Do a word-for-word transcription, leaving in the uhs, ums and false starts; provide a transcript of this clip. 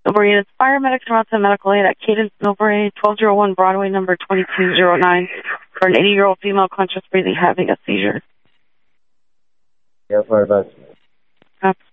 Millbury units, paramedics are out to medical aid at Cadence Millbury, twelve oh one Broadway, number twenty-two oh nine, for an eighty-year-old female conscious breathing having a seizure. Yeah, fire back. Copy.